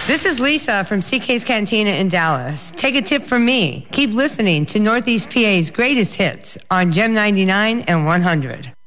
This is Lisa from CK's Cantina in Dallas. Take a tip from me. Keep listening to Northeast PA's greatest hits on Gem 99 and 100.